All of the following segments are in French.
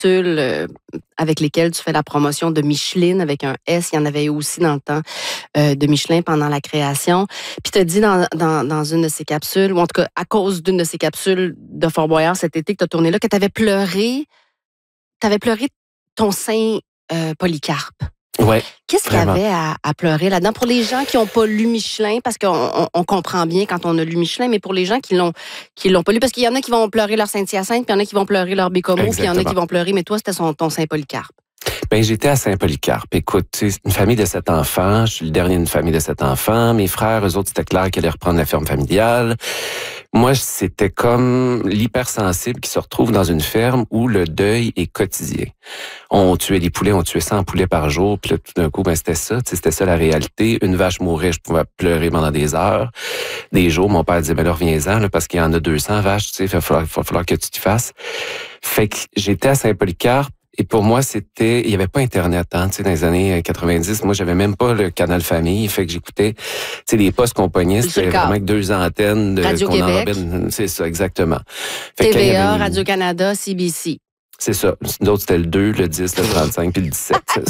capsules avec lesquelles tu fais la promotion de Micheline avec un S. Il y en avait aussi dans le temps de Michelin pendant la création. Puis tu as dit dans une de ces capsules, ou en tout cas à cause d'une de ces capsules de Fort Boyard cet été que tu as tourné là, que tu avais pleuré ton sein Polycarpe. Ouais. Qu'est-ce qu'il y avait à pleurer là-dedans? Pour les gens qui n'ont pas lu Michelin, parce qu'on comprend bien quand on a lu Michelin, mais pour les gens qui l'ont pas lu, parce qu'il y en a qui vont pleurer leur Saint-Hyacinthe, puis il y en a qui vont pleurer leur Bécomo, puis il y en a qui vont pleurer, mais toi, c'était ton Saint-Polycarpe. Ben, j'étais à Saint-Polycarpe. Écoute, c'est une famille de 7 enfants. Je suis le dernier d'une famille de 7 enfants. Mes frères, eux autres, c'était clair qu'ils allaient reprendre la ferme familiale. Moi, c'était comme l'hypersensible qui se retrouve dans une ferme où le deuil est quotidien. On tuait des poulets, on tuait 100 poulets par jour, puis là, tout d'un coup, ben, c'était ça la réalité. Une vache mourait, je pouvais pleurer pendant des heures, des jours. Mon père disait, ben là, reviens-en, là, parce qu'il y en a 200 vaches, tu sais, il va falloir que tu t'y fasses. Fait que j'étais à Saint-Polycarpe. Et pour moi, il y avait pas Internet, hein, tu sais, dans les années 90. Moi, j'avais même pas le canal famille. Fait que j'écoutais, tu sais, les postes qu'on pognait, c'était vraiment avec 2 antennes qu'on enrobait. C'est ça, exactement. Fait TVA, Radio-Canada, CBC. C'est ça. D'autres, c'était le 2, le 10, le 35, puis le 17. Il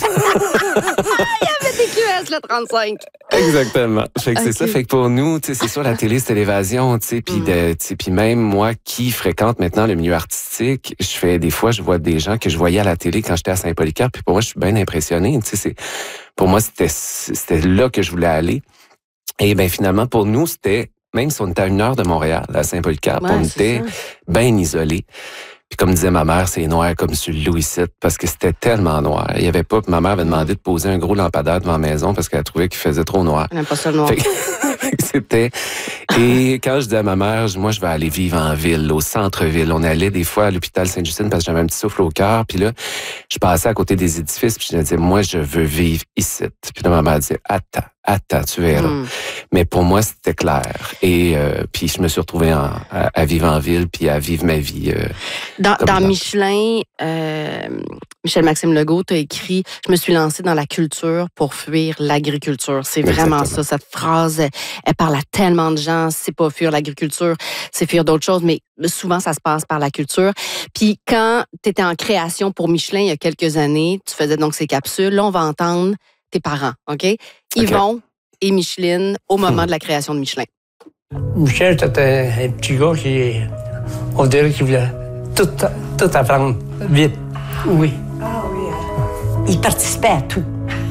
y avait des QS, le 35. Exactement. Fait que c'est ça. Fait que pour nous, tu sais, c'est sûr, la télé, c'était l'évasion, tu sais. Puis même moi, qui fréquente maintenant le milieu artistique, des fois, je vois des gens que je voyais à la télé quand j'étais à Saint-Polycarpe. Puis pour moi, je suis bien impressionné. Tu sais, pour moi, c'était là que je voulais aller. Et ben finalement, pour nous, c'était, même si on était à 1 heure de Montréal, à Saint-Polycarpe, on était bien isolés. Puis comme disait ma mère, c'est noir comme sur le Louis VII, parce que c'était tellement noir. Il y avait pas. Ma mère avait demandé de poser un gros lampadaire devant la maison parce qu'elle trouvait qu'il faisait trop noir. Elle n'aime pas ça le noir. C'était. Et quand je disais à ma mère, moi, je vais aller vivre en ville, au centre-ville. On allait des fois à l'hôpital Sainte-Justine parce que j'avais un petit souffle au cœur. Puis là, je passais à côté des édifices, puis je disais, moi, je veux vivre ici. Puis là, ma mère disait, attends, tu verras. Mais pour moi, c'était clair. Et puis je me suis retrouvé à vivre en ville, puis à vivre ma vie. Dans Michelin, Michel-Maxime Legault a écrit « Je me suis lancé dans la culture pour fuir l'agriculture ». C'est vraiment ça, cette phrase. Elle parle à tellement de gens. C'est pas fuir l'agriculture, c'est fuir d'autres choses, mais souvent, ça se passe par la culture. Puis quand tu étais en création pour Michelin il y a quelques années, tu faisais donc ces capsules. Là, on va entendre tes parents, OK? Yvon et Micheline au moment de la création de Michelin. Michel, c'était un petit gars qui, on dirait qu'il voulait tout apprendre vite. Oui. Ah oui. Il participait à tout.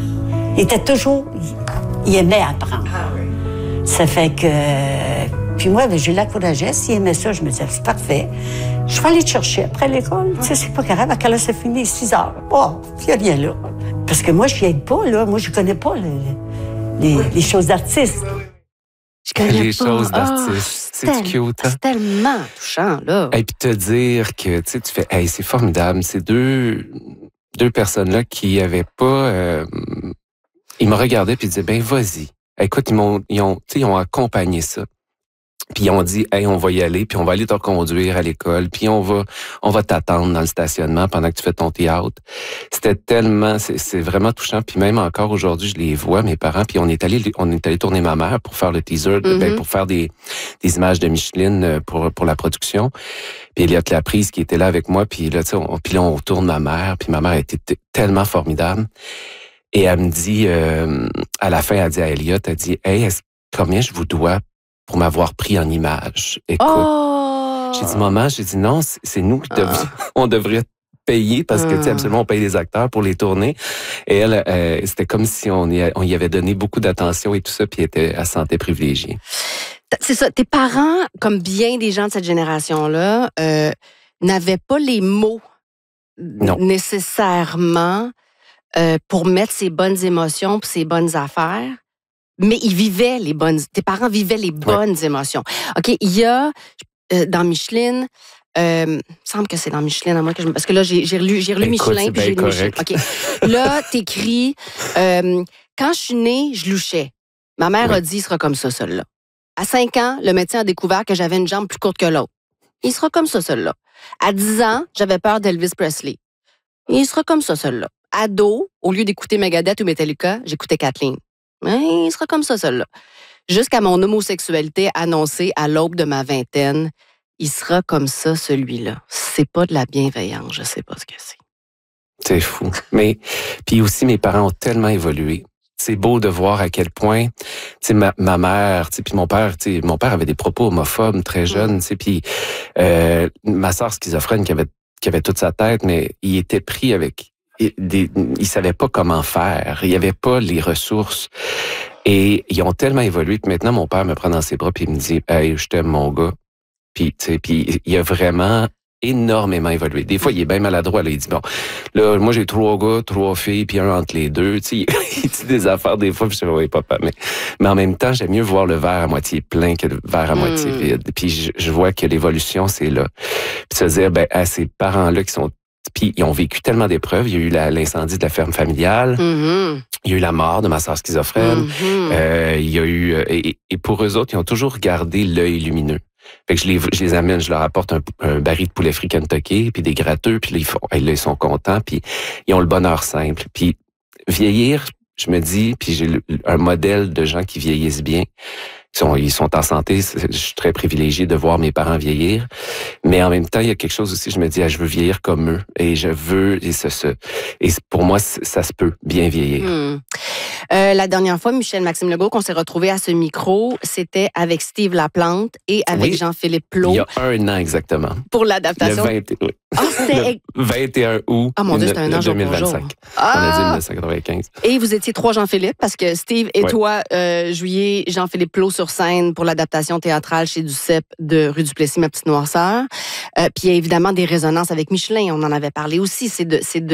Il aimait apprendre. Ah oui. Ça fait que... Puis moi, j'ai l'encourageais. S'il aimait ça, je me disais, c'est parfait. Je vais aller te chercher après l'école. Tu sais, c'est pas grave. À quelle heure ça finit? 6 heures. Oh, il n'y a rien là. Parce que moi, je n'y aide pas, là. Moi, je connais pas les choses d'artistes. Je connais les pas. choses d'artistes. C'est cute, hein? C'est tellement touchant, là. Et puis te dire que, tu sais, tu fais, hey, c'est formidable. Ces deux personnes-là qui avaient pas... ils me regardaient puis ils disaient, ben vas-y. Écoute, ils ont accompagné ça. Puis ils ont dit, hey, on va y aller, puis on va aller te reconduire à l'école, puis on va t'attendre dans le stationnement pendant que tu fais ton théâtre. C'était tellement, c'est vraiment touchant. Puis même encore aujourd'hui, je les vois, mes parents, puis on est allé tourner ma mère pour faire le teaser, pour faire des images de Micheline pour la production. Puis Elliot Laprise qui était là avec moi, puis là, tu sais, on tourne ma mère, puis ma mère était tellement formidable. Et elle me dit, à la fin, elle dit à Elliot, elle dit, hey, combien je vous dois pour m'avoir pris en image? Écoute, j'ai dit, maman, non, c'est nous qui on devrait payer parce que, tu sais, absolument, on paye les acteurs pour les tourner. Et elle, c'était comme si on y avait donné beaucoup d'attention et tout ça, puis elle se sentait privilégiée. C'est ça. Tes parents, comme bien des gens de cette génération-là, n'avaient pas les mots nécessairement pour mettre ses bonnes émotions et ses bonnes affaires. Mais tes parents vivaient les bonnes émotions. OK, il y a, dans Micheline, il me semble que c'est dans Micheline, à moi parce que là, j'ai relu Michelin, puis j'ai lu Micheline. OK. Là, t'écris, quand je suis née, je louchais. Ma mère a dit, il sera comme ça, celui-là. À 5 ans, le médecin a découvert que j'avais une jambe plus courte que l'autre. Il sera comme ça, celui-là. À 10 ans, j'avais peur d'Elvis Presley. Il sera comme ça, celui-là. Ado, au lieu d'écouter Megadeth ou Metallica, j'écoutais Kathleen. Il sera comme ça, celui-là. Jusqu'à mon homosexualité annoncée à l'aube de ma vingtaine, il sera comme ça, celui-là. C'est pas de la bienveillance, je sais pas ce que c'est. C'est fou. Mais, puis aussi, mes parents ont tellement évolué. C'est beau de voir à quel point, tu sais, ma mère, tu sais, puis mon père avait des propos homophobes très jeunes, tu sais, puis ma sœur schizophrène qui avait toute sa tête, mais il était pris avec il savait pas comment faire, il y avait pas les ressources. Et ils ont tellement évolué que maintenant mon père me prend dans ses bras puis il me dit "Hey, je t'aime mon gars." Puis tu sais, puis il a vraiment énormément évolué. Des fois, il est bien maladroit. Là. Il dit, bon, là, moi, j'ai 3 gars, 3 filles, puis un entre les deux. Tu sais, il dit des affaires des fois, puis je dis, oui, papa. Mais en même temps, j'aime mieux voir le verre à moitié plein que le verre à moitié vide. Puis je vois que l'évolution, c'est là. Puis se dire, ben, à ces parents-là qui sont... Puis ils ont vécu tellement d'épreuves. Il y a eu l'incendie de la ferme familiale. Mm-hmm. Il y a eu la mort de ma sœur schizophrène. Il y a eu... Et pour eux autres, ils ont toujours gardé l'œil lumineux. Fait que je les amène, je leur apporte un baril de poulet frit Kentucky, puis des gratteux, puis là, ils sont contents, puis ils ont le bonheur simple. Puis vieillir, je me dis, puis j'ai un modèle de gens qui vieillissent bien. Ils sont en santé. Je suis très privilégié de voir mes parents vieillir. Mais en même temps, il y a quelque chose aussi, je me dis, je veux vieillir comme eux. Et je veux, et pour moi, ça se peut bien vieillir. La dernière fois, Michel-Maxime Legault, qu'on s'est retrouvé à ce micro, c'était avec Steve Laplante et avec Jean-Philippe Plot. Il y a 1 an exactement. Pour l'adaptation. Le 21 août. Ah mon Dieu, c'était un an jour pour jour. On a dit 1995. Et vous étiez 3 Jean-Philippe, parce que Steve et toi jouiez Jean-Philippe Plot sur scène pour l'adaptation théâtrale chez Duceppe de Rue du Plessis, Ma petite noirceur. Puis il y a évidemment des résonances avec Michelin, on en avait parlé aussi. C'est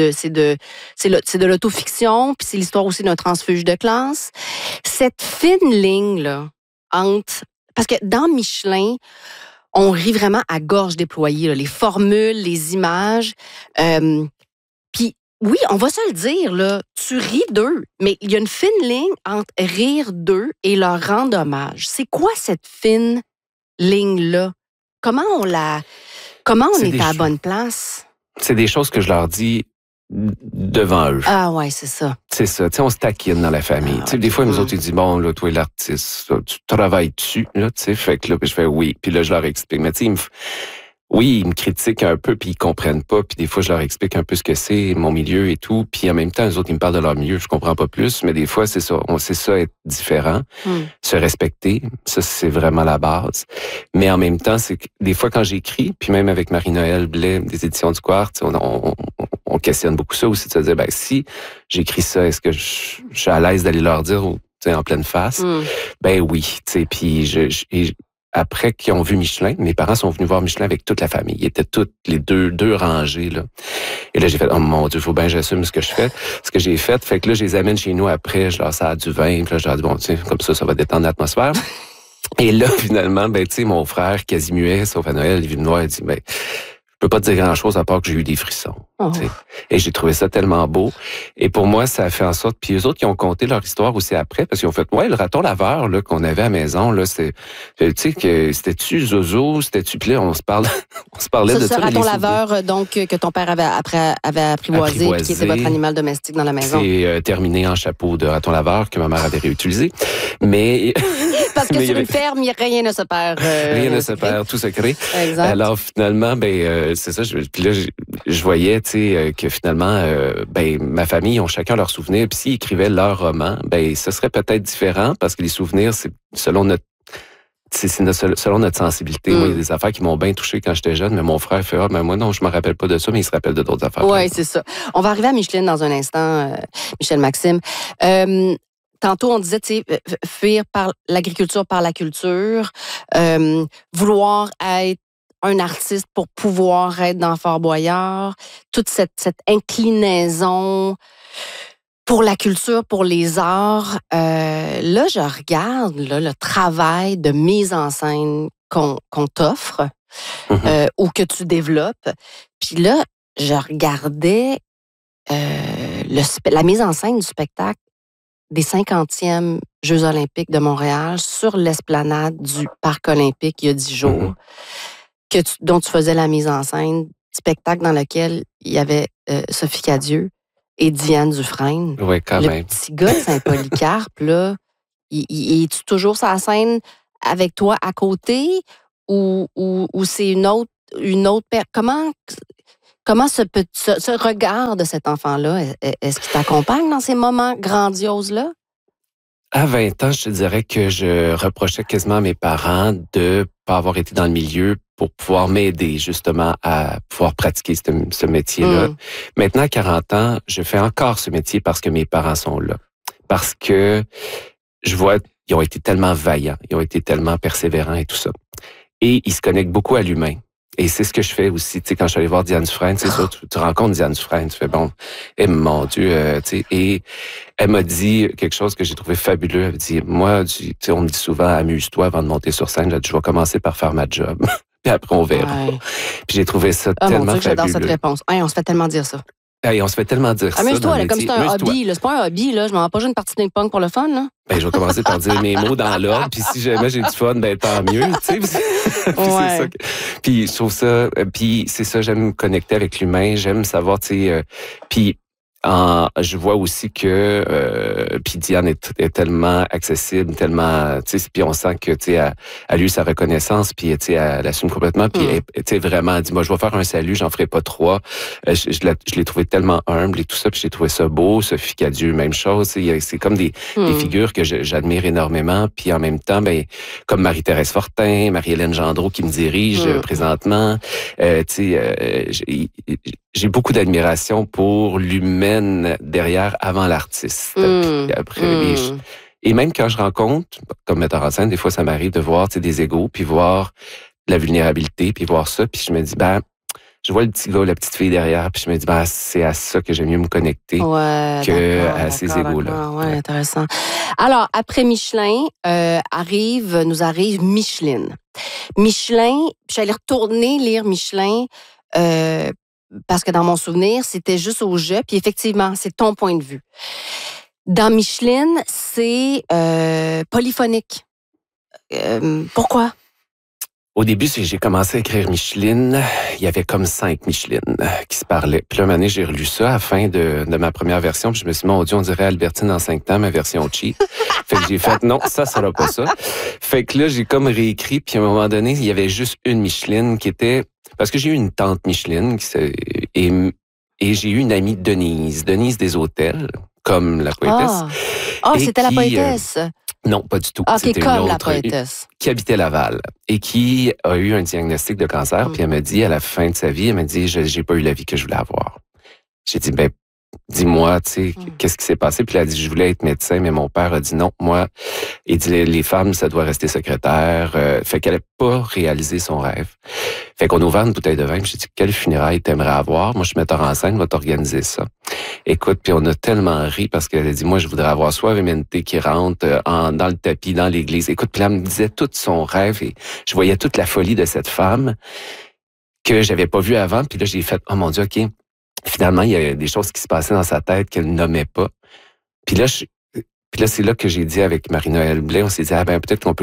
de l'autofiction, puis c'est l'histoire aussi d'un transfuge de classe. Cette fine ligne là entre, parce que dans Michelin, on rit vraiment à gorge déployée, là, les formules, les images. Puis oui, on va se le dire, là, tu ris d'eux, mais il y a une fine ligne entre rire d'eux et leur rendre hommage. C'est quoi cette fine ligne-là? Comment on est à la bonne place? C'est des choses que je leur dis devant eux. Ah ouais, c'est ça. C'est ça. Tu sais, on se taquine dans la famille. Tu sais, des fois, nous autres, ils disent, bon, là, toi, l'artiste, tu travailles dessus, là, tu sais. Fait que là, je fais oui. Puis là, je leur explique. Mais tu sais, ils me critiquent un peu, puis ils comprennent pas. Puis des fois, je leur explique un peu ce que c'est, mon milieu et tout. Puis en même temps, eux autres, ils me parlent de leur milieu. Je comprends pas plus. Mais des fois, c'est ça. On sait ça, être différent, se respecter. Ça, c'est vraiment la base. Mais en même temps, c'est que des fois, quand j'écris, puis même avec Marie-Noël Blais, des éditions du Quartz, on questionne beaucoup ça aussi, de se dire, ben, si j'écris ça, est-ce que je suis à l'aise d'aller leur dire, en pleine face? Ben oui, tu sais, puis après qu'ils ont vu Michelin, mes parents sont venus voir Michelin avec toute la famille. Ils étaient toutes les deux rangées, là. Et là, j'ai fait, oh mon Dieu, faut bien que j'assume ce que je fais, ce que j'ai fait. Fait que là, je les amène chez nous après, je leur sers du vin, puis là, je leur dis, bon, tu sais, comme ça va détendre l'atmosphère. Et là, finalement, ben, tu sais, mon frère, quasi muet, sauf à Noël, il vient me voir et dit, ben, je peux pas te dire grand-chose à part que j'ai eu des frissons. Oh. Et j'ai trouvé ça tellement beau. Et pour moi, ça a fait en sorte... Puis eux autres, qui ont conté leur histoire aussi après, parce qu'ils ont fait, ouais, le raton laveur là qu'on avait à la maison, là, c'est... Tu sais, que c'était-tu Zozo, c'était-tu... Puis là, on se parlait de ça. Ce raton laveur, donc, que ton père avait apprivoisé, puis qui était votre animal domestique dans la maison. C'est terminé en chapeau de raton laveur que ma mère avait réutilisé. Mais... Parce que sur une ferme, rien ne se perd. Rien ne se perd, tout se crée. Exact. Alors, finalement, ben, c'est ça. Puis là, je voyais, tu sais, que finalement, ben, ma famille ont chacun leurs souvenirs. Puis s'ils écrivaient leur roman, ben, ce serait peut-être différent parce que les souvenirs, c'est selon notre sensibilité. Moi, il y a des affaires qui m'ont bien touché quand j'étais jeune, mais mon frère fait, ben moi non, je me rappelle pas de ça, mais il se rappelle de d'autres affaires. Oui, c'est ça. On va arriver à Micheline dans un instant, Michel-Maxime. Tantôt, on disait, tu sais, fuir par l'agriculture, par la culture, vouloir être un artiste pour pouvoir être dans Fort Boyard, toute cette inclinaison pour la culture, pour les arts. Là, je regarde le travail de mise en scène qu'on t'offre ou que tu développes. Puis là, je regardais la mise en scène du spectacle des 50e Jeux olympiques de Montréal sur l'esplanade du Parc olympique il y a 10 jours, dont tu faisais la mise en scène, spectacle dans lequel il y avait Sophie Cadieux et Diane Dufresne. Oui, quand même. Le petit gars de Saint-Polycarpe, là, es-tu toujours sur la scène avec toi à côté ou c'est une autre Comment ce regard de cet enfant-là, est-ce qu'il t'accompagne dans ces moments grandioses-là? À 20 ans, je te dirais que je reprochais quasiment à mes parents de pas avoir été dans le milieu pour pouvoir m'aider justement à pouvoir pratiquer ce métier-là. Maintenant, à 40 ans, je fais encore ce métier parce que mes parents sont là. Parce que je vois, ils ont été tellement vaillants, ils ont été tellement persévérants et tout ça. Et ils se connectent beaucoup à l'humain. Et c'est ce que je fais aussi, tu sais, quand je suis allé voir Diane Dufresne, c'est ça, tu rencontres Diane Dufresne, tu fais bon, mon Dieu, tu sais, et elle m'a dit quelque chose que j'ai trouvé fabuleux. Elle m'a dit, moi, tu sais, on me dit souvent, amuse-toi avant de monter sur scène, là, je vais commencer par faire ma job, puis après on verra. Ouais. Puis j'ai trouvé ça Mon tellement Dieu, fabuleux. j'adore cette réponse. Hey, on se fait tellement dire ça. Hey, on se fait tellement dire ça. Amuse-toi, là, comme métier. c'est un hobby, là. C'est pas un hobby, là. Je m'en vais pas jouer une partie de ping-pong pour le fun, là. Ben, je vais commencer par dire mes mots dans l'ordre, puis si jamais j'ai du fun, ben tant mieux, tu sais. Puis c'est ça. Puis je trouve ça, puis c'est ça, j'aime me connecter avec l'humain, j'aime savoir, tu sais, puis je vois aussi que puis Diane est tellement accessible, tellement, tu sais, puis on sent que, tu sais, elle a eu sa reconnaissance, puis tu sais, elle assume complètement, puis tu sais, vraiment, elle dit, moi, je vais faire un salut, j'en ferai pas trois. Je l'ai trouvé tellement humble et tout ça, puis j'ai trouvé ça beau. Sophie Cadieux, même chose. C'est comme des figures que j'admire énormément, puis en même temps, ben, comme Marie-Thérèse Fortin, Marie-Hélène Gendreau qui me dirige présentement, tu sais, j'ai beaucoup d'admiration pour l'humaine derrière avant l'artiste. Puis après, et même quand je rencontre, comme metteur en scène, des fois ça m'arrive de voir des égos, puis voir de la vulnérabilité, puis voir ça, puis je me dis, ben, je vois le petit gars, la petite fille derrière, puis je me dis, ben, c'est à ça que j'aime mieux me connecter que à ces égos-là. Ouais, intéressant. Alors, après Michelin, nous arrive Micheline. Michelin, je suis allée retourner lire Michelin, parce que dans mon souvenir, c'était juste au jeu, puis effectivement, c'est ton point de vue. Dans Micheline, c'est polyphonique. Pourquoi? Au début, j'ai commencé à écrire Micheline, il y avait comme 5 Michelines qui se parlaient. Puis là, une année, j'ai relu ça à la fin de ma première version, puis je me suis dit, mon Dieu, on dirait Albertine en 5 temps, ma version cheap. Fait que j'ai fait, non, ça sera pas ça. Fait que là, j'ai comme réécrit, puis à un moment donné, il y avait juste une Micheline qui était... Parce que j'ai eu une tante Micheline et j'ai eu une amie Denise des Hôtels, comme la poétesse. C'était la poétesse. Non, pas du tout. Ah, c'était comme une autre la poétesse. qui habitait Laval et qui a eu un diagnostic de cancer. Puis elle m'a dit, à la fin de sa vie, elle m'a dit, j'ai pas eu la vie que je voulais avoir. J'ai dit, ben, dis-moi, tu sais, qu'est-ce qui s'est passé? Puis elle a dit, je voulais être médecin, mais mon père a dit non. Moi, il dit, les femmes, ça doit rester secrétaire. Fait qu'elle n'a pas réalisé son rêve. Fait qu'on a ouvert une bouteille de vin. Puis j'ai dit, quelle funéraille t'aimerais avoir? Moi, je suis metteur en scène, on va t'organiser ça. Écoute, puis on a tellement ri parce qu'elle a dit, moi, je voudrais avoir Suave MNT qui rentre dans le tapis, dans l'église. Écoute, puis là, elle me disait tout son rêve et je voyais toute la folie de cette femme que j'avais pas vue avant. Puis là, j'ai fait, oh mon Dieu, OK. Finalement, il y a des choses qui se passaient dans sa tête qu'elle nommait pas. Puis là, c'est là que j'ai dit avec Marie-Noëlle Blais, on s'est dit, peut-être qu'on peut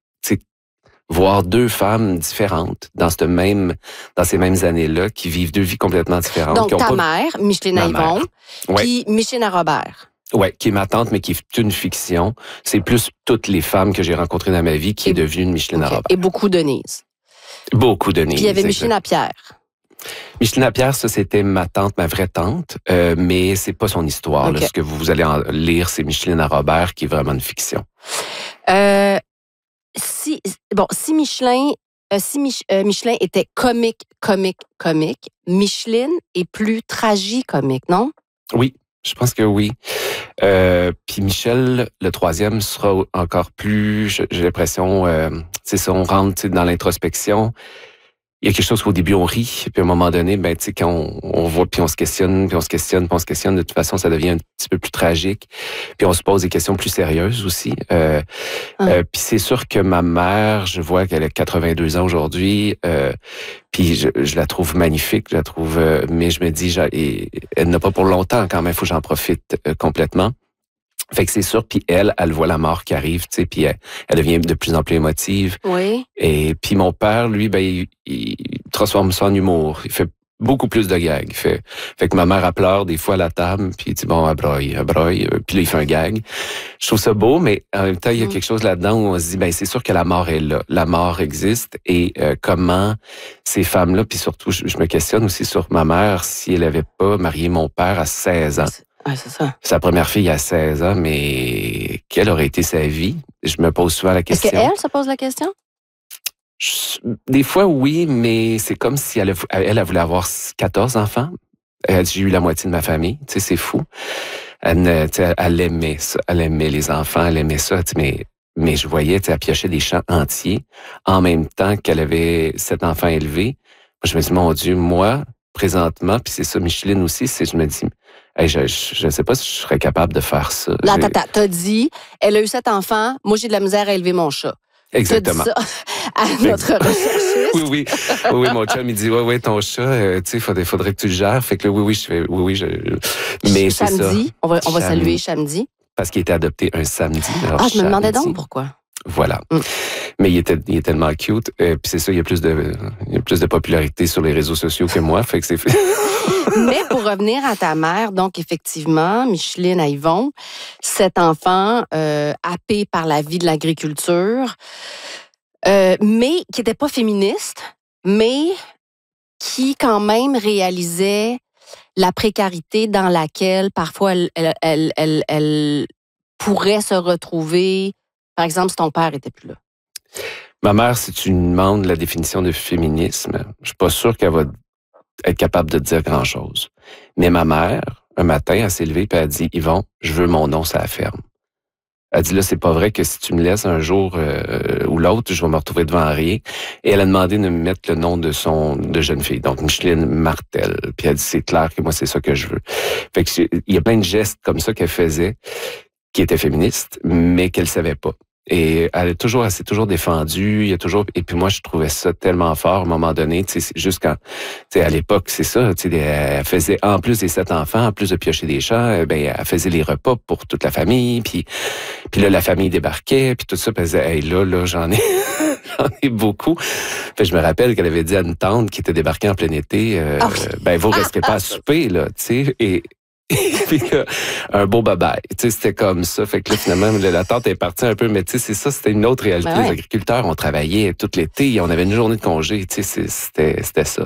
voir 2 femmes différentes dans ces mêmes années-là, qui vivent 2 vies complètement différentes. Donc, ta mère, Micheline Aïvon, puis Micheline Robert. Oui, qui est ma tante, mais qui est une fiction. C'est plus toutes les femmes que j'ai rencontrées dans ma vie qui est devenue une Micheline Robert. Et beaucoup Denise. Beaucoup Denise. Puis il y avait Micheline Lapierre. Micheline Lapierre, ça, c'était ma tante, ma vraie tante, mais c'est pas son histoire. Okay. Là. Ce que vous allez lire, c'est Micheline Robert, qui est vraiment une fiction. Si Michelin était comique, Micheline est plus tragicomique, non? Oui, je pense que oui. Puis Michel, le 3e, sera encore plus, j'ai l'impression, si on rentre dans l'introspection, il y a quelque chose qu'au début on rit, puis à un moment donné, ben tu sais, quand on voit, puis on se questionne, de toute façon, ça devient un petit peu plus tragique. Puis on se pose des questions plus sérieuses aussi. Puis c'est sûr que ma mère, je vois qu'elle a 82 ans aujourd'hui, puis je la trouve magnifique, mais je me dis, elle n'a pas pour longtemps quand même, il faut que j'en profite complètement. Fait que c'est sûr, puis elle voit la mort qui arrive, tu sais, puis elle devient de plus en plus émotive. Oui. Et puis mon père, lui, ben, il transforme ça en humour. Il fait beaucoup plus de gags. Fait que ma mère, elle pleure des fois à la table, puis il dit, bon, elle broye. Puis là, il fait un gag. Je trouve ça beau, mais en même temps, il y a quelque chose là-dedans où on se dit, ben c'est sûr que la mort est là. La mort existe. Et comment ces femmes-là, puis surtout, je me questionne aussi sur ma mère, si elle avait pas marié mon père à 16 ans. Ouais, c'est ça. Sa première fille à 16 ans, mais quelle aurait été sa vie? Je me pose souvent la question. Est-ce qu'elle se pose la question? Des fois, oui, mais c'est comme si elle voulait avoir 14 enfants. J'ai eu la moitié de ma famille. Tu sais, c'est fou. Elle aimait ça. Elle aimait les enfants. Elle aimait ça. Mais je voyais, elle piochait des champs entiers en même temps qu'elle avait 7 enfants élevés. Moi, je me dis, mon Dieu, moi, présentement, puis c'est ça, Micheline aussi, je me dis, hey, je ne sais pas si je serais capable de faire ça. Là, t'as dit, elle a eu 7 enfants, moi, j'ai de la misère à élever mon chat. Exactement. T'as dit ça à notre recherchiste. Oui, mon chum, il dit, ouais, ton chat, tu sais, faudrait que tu le gères. Fait que là, mais c'est ça. Samedi, on va saluer samedi. Parce qu'il était adopté un samedi. Alors, je me demandais donc pourquoi. Voilà. Mais il est tellement cute. Puis c'est ça, il y a plus de popularité sur les réseaux sociaux que moi. Fait que c'est fait. Mais pour revenir à ta mère, donc effectivement, Micheline à Yvon, 7 enfants happés par la vie de l'agriculture, mais qui n'étaient pas féministes, mais qui quand même réalisaient la précarité dans laquelle parfois elle pourrait se retrouver, par exemple, si ton père n'était plus là. Ma mère, si tu lui demandes la définition de féminisme, je suis pas sûr qu'elle va être capable de dire grand-chose. Mais ma mère, un matin, elle s'est levée et elle a dit, Yvon, je veux mon nom sur la ferme. Elle dit, là, c'est pas vrai que si tu me laisses un jour ou l'autre, je vais me retrouver devant rien. Et elle a demandé de me mettre le nom de jeune fille, donc Micheline Martel. Puis elle dit, c'est clair que moi, c'est ça que je veux. Fait que il y a plein de gestes comme ça qu'elle faisait, qui étaient féministes, mais qu'elle savait pas. Et elle s'est toujours défendue, et puis moi, je trouvais ça tellement fort à un moment donné, tu sais, juste quand, tu sais, à l'époque, c'est ça, tu sais, elle faisait, en plus des 7 enfants, en plus de piocher des champs, elle faisait les repas pour toute la famille, puis là, la famille débarquait, puis tout ça, puis elle disait, hey, là, j'en ai beaucoup. Fait, je me rappelle qu'elle avait dit à une tante qui était débarquée en plein été, vous resterez pas à souper, là, tu sais, et puis là, un beau bye-bye. Tu sais, c'était comme ça. Fait que là, finalement, la tante est partie un peu, mais tu sais, c'est ça, c'était une autre réalité. Les agriculteurs, on travaillait tout l'été, on avait une journée de congé, tu sais, c'était ça.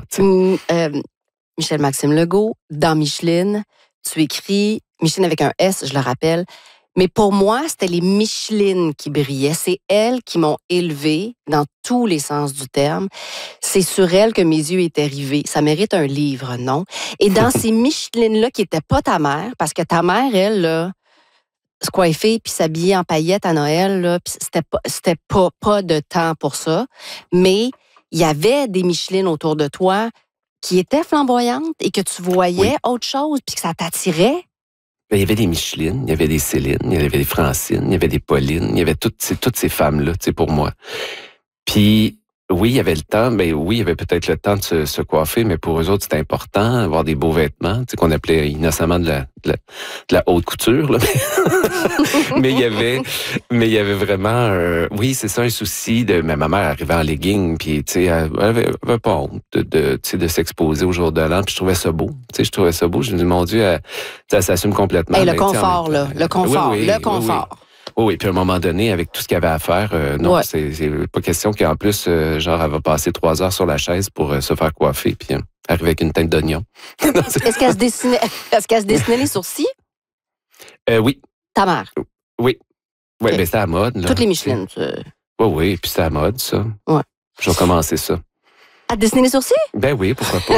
Michel Maxime Legault, dans Micheline, tu écris, Micheline avec un S, je le rappelle, mais pour moi, c'était les Michelines qui brillaient. C'est elles qui m'ont élevée dans tous les sens du terme. C'est sur elles que mes yeux étaient rivés. Ça mérite un livre, non? Et dans ces Michelines-là qui n'étaient pas ta mère, parce que ta mère, elle, là, se coiffer puis s'habiller en paillettes à Noël, là, c'était pas de temps pour ça. Mais il y avait des Michelines autour de toi qui étaient flamboyantes et que tu voyais autre chose puis que ça t'attirait. Il y avait des Michelines, il y avait des Céline, il y avait des Francine, il y avait des Pauline, il y avait toutes ces femmes-là, tu sais, pour moi. Puis, oui, il y avait le temps, oui, il y avait peut-être le temps de se coiffer, mais pour eux autres, c'était important d'avoir des beaux vêtements, tu sais, qu'on appelait innocemment de la haute couture, là. mais il y avait vraiment, oui, c'est ça, un souci de, mais ma mère arrivait en legging, puis, tu sais, elle avait pas honte de s'exposer au jour de l'an, puis je trouvais ça beau, tu sais, je me dis, mon Dieu, elle s'assume complètement. Hey, le confort, là, le confort, oui, le confort. Oui, puis à un moment donné, avec tout ce qu'il y avait à faire, non, c'est pas question qu'en plus, genre, elle va passer 3 heures sur la chaise pour se faire coiffer, puis arriver avec une teinte d'oignon. Est-ce qu'elle se dessinait les sourcils? Oui. Ta mère? Oui. Oui, Okay. c'était à la mode. Là, toutes les Michelines. Oui, puis c'était à la mode, ça. Ouais. Je vais commencer ça. À dessiner les sourcils? Ben oui, pourquoi pas.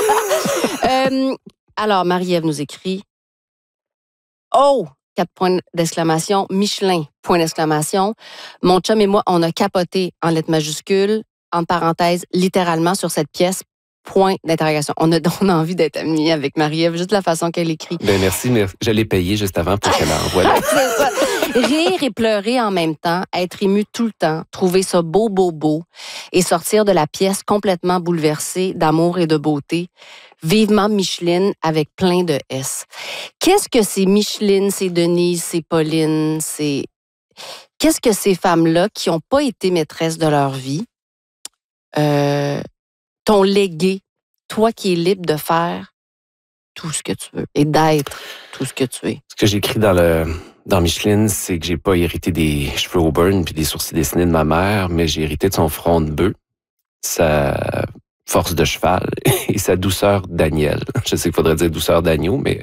Alors, Marie-Ève nous écrit « Oh! » 4 points d'exclamation. Michelin, point d'exclamation. Mon chum et moi, on a capoté en lettres majuscules, en parenthèse, littéralement sur cette pièce, point d'interrogation. On a envie d'être amis avec Marie-Ève, juste la façon qu'elle écrit. Ben merci. Je l'ai payé juste avant pour qu'elle envoie. C'est ça. Rire et pleurer en même temps, être ému tout le temps, trouver ça beau, et sortir de la pièce complètement bouleversée d'amour et de beauté. Vivement Micheline avec plein de S. Qu'est-ce que c'est Micheline, c'est Denise, c'est Pauline, c'est... Qu'est-ce que ces femmes-là qui n'ont pas été maîtresses de leur vie t'ont légué, toi qui es libre de faire tout ce que tu veux et d'être tout ce que tu es. Ce que j'écris dans Micheline, c'est que j'ai pas hérité des cheveux au burn puis des sourcils dessinés de ma mère, mais j'ai hérité de son front de bœuf, sa force de cheval et sa douceur d'Aniel. Je sais qu'il faudrait dire douceur d'agneau, mais